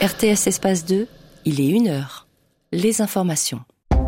RTS Espace 2, il est 1h. Les informations.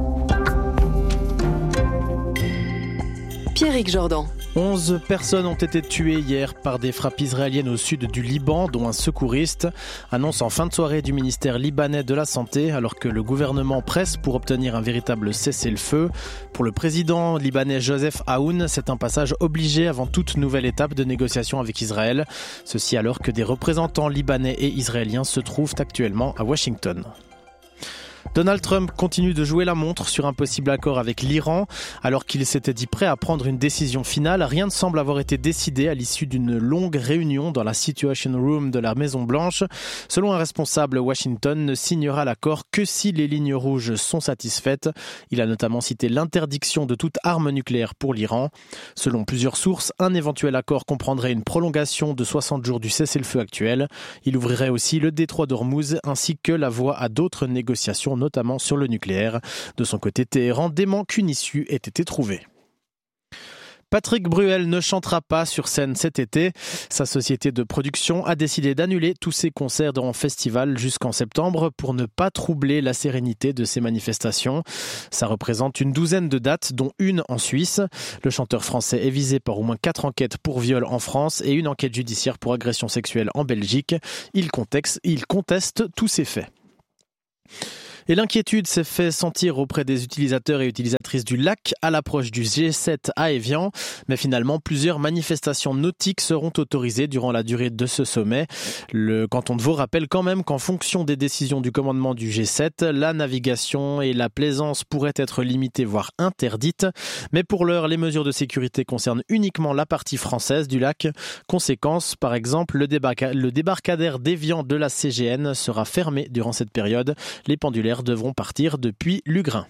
Pierrick Jordan. 11 personnes ont été tuées hier par des frappes israéliennes au sud du Liban, dont un secouriste. Annonce en fin de soirée du ministère libanais de la Santé, alors que le gouvernement presse pour obtenir un véritable cessez-le-feu. Pour le président libanais Joseph Aoun, c'est un passage obligé avant toute nouvelle étape de négociation avec Israël. Ceci alors que des représentants libanais et israéliens se trouvent actuellement à Washington. Donald Trump continue de jouer la montre sur un possible accord avec l'Iran. Alors qu'il s'était dit prêt à prendre une décision finale, rien ne semble avoir été décidé à l'issue d'une longue réunion dans la Situation Room de la Maison-Blanche. Selon un responsable, Washington ne signera l'accord que si les lignes rouges sont satisfaites. Il a notamment cité l'interdiction de toute arme nucléaire pour l'Iran. Selon plusieurs sources, un éventuel accord comprendrait une prolongation de 60 jours du cessez-le-feu actuel. Il ouvrirait aussi le détroit d'Ormuz ainsi que la voie à d'autres négociations, notamment sur le nucléaire. De son côté, Téhéran dément qu'une issue ait été trouvée. Patrick Bruel ne chantera pas sur scène cet été. Sa société de production a décidé d'annuler tous ses concerts en festival jusqu'en septembre pour ne pas troubler la sérénité de ces manifestations. Ça représente une douzaine de dates, dont une en Suisse. Le chanteur français est visé par au moins 4 enquêtes pour viol en France et une enquête judiciaire pour agression sexuelle en Belgique. Il conteste tous ces faits. Et l'inquiétude s'est fait sentir auprès des utilisateurs et utilisatrices du lac à l'approche du G7 à Évian. Mais finalement, plusieurs manifestations nautiques seront autorisées durant la durée de ce sommet. Le canton de Vaud rappelle quand même qu'en fonction des décisions du commandement du G7, la navigation et la plaisance pourraient être limitées, voire interdites. Mais pour l'heure, les mesures de sécurité concernent uniquement la partie française du lac. Conséquence, par exemple, le débarcadère d'Évian de la CGN sera fermé durant cette période. Les pendulaires devront partir depuis Lugrin.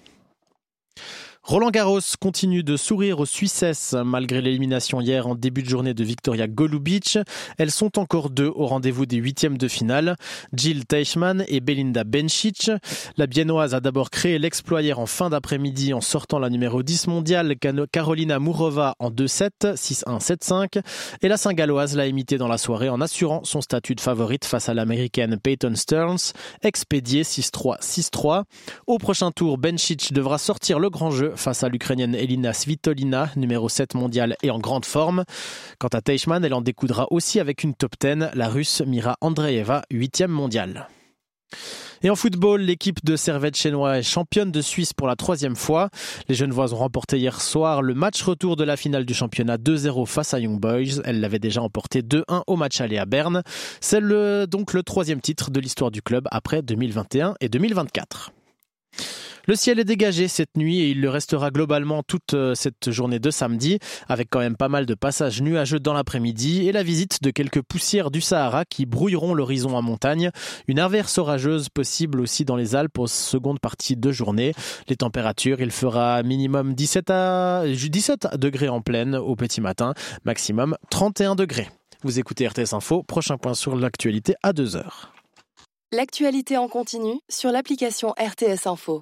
Roland Garros continue de sourire aux Suissesses malgré l'élimination hier en début de journée de Victoria Golubic. Elles sont encore deux au rendez-vous des huitièmes de finale. Jill Teichmann et Belinda Bencic. La Biennoise a d'abord créé l'exploit hier en fin d'après-midi en sortant la numéro 10 mondiale Karolina Mourova en 2-7, 6-1, 7-5. Et la Saint-Galloise l'a imité dans la soirée en assurant son statut de favorite face à l'américaine Peyton Stearns, expédiée 6-3, 6-3. Au prochain tour, Bencic devra sortir le grand jeu face à l'Ukrainienne Elina Svitolina, numéro 7 mondiale et en grande forme. Quant à Teichmann, elle en découdra aussi avec une top 10, la Russe Mira Andreeva, 8e mondiale. Et en football, l'équipe de Servette Chénois est championne de Suisse pour la 3e fois. Les Genevoises ont remporté hier soir le match retour de la finale du championnat 2-0 face à Young Boys. Elles l'avaient déjà emporté 2-1 au match aller à Berne. C'est donc le 3e titre de l'histoire du club après 2021 et 2024. Le ciel est dégagé cette nuit et il le restera globalement toute cette journée de samedi, avec quand même pas mal de passages nuageux dans l'après-midi et la visite de quelques poussières du Sahara qui brouilleront l'horizon en montagne. Une averse orageuse possible aussi dans les Alpes aux secondes parties de journée. Les températures, il fera minimum 17 degrés en pleine au petit matin, maximum 31 degrés. Vous écoutez RTS Info, prochain point sur l'actualité à 2h. L'actualité en continu sur l'application RTS Info.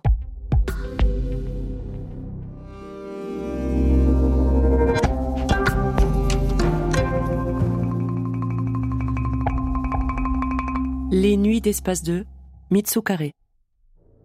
Les nuits d'Espace 2, Mitsu Carré.